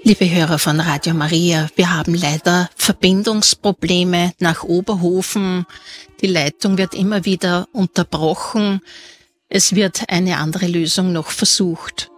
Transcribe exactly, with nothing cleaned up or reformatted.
Liebe Hörer von Radio Maria, wir haben leider Verbindungsprobleme nach Oberhofen. Die Leitung wird immer wieder unterbrochen. Es wird eine andere Lösung noch versucht.